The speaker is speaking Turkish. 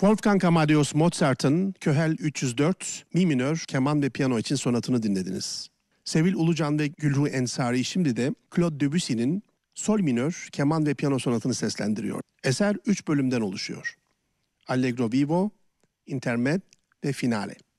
Wolfgang Amadeus Mozart'ın Köhel 304 Mi minör keman ve piyano için sonatını dinlediniz. Sevil Ulucan ve Gülru Ensari şimdi de Claude Debussy'nin Sol minör keman ve piyano sonatını seslendiriyor. Eser 3 bölümden oluşuyor. Allegro vivo, intermed ve finale.